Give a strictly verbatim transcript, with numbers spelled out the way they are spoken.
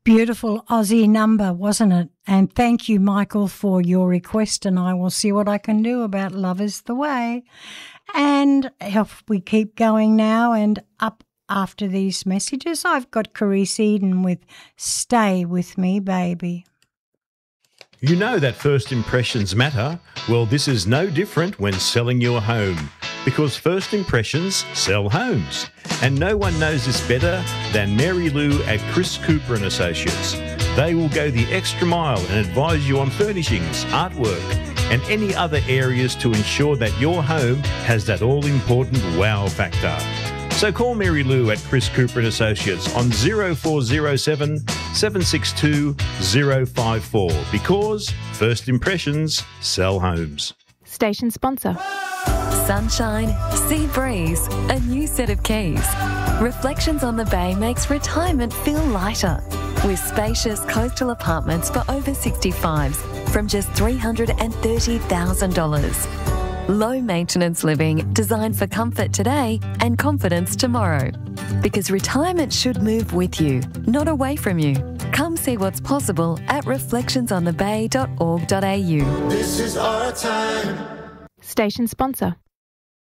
beautiful Aussie number, wasn't it? And thank you, Michael, for your request, and I will see what I can do about Love Is The Way. And if we keep going now and up after these messages, I've got Carice Eden with Stay With Me, Baby. You know that first impressions matter? Well, this is no different when selling your home, because first impressions sell homes. And no one knows this better than Mary Lou at Chris Cooper and Associates. They will go the extra mile and advise you on furnishings, artwork, and any other areas to ensure that your home has that all-important wow factor. So call Mary Lou at Chris Cooper and Associates on zero four zero seven, seven six two, zero five four, because first impressions sell homes. Station sponsor. Sunshine, sea breeze, a new set of keys. Reflections on the Bay makes retirement feel lighter with spacious coastal apartments for over sixty-fives from just three hundred thirty thousand dollars. Low maintenance living designed for comfort today and confidence tomorrow. Because retirement should move with you, not away from you. Come see what's possible at reflections on the bay dot org dot a u. This is our time. Station sponsor.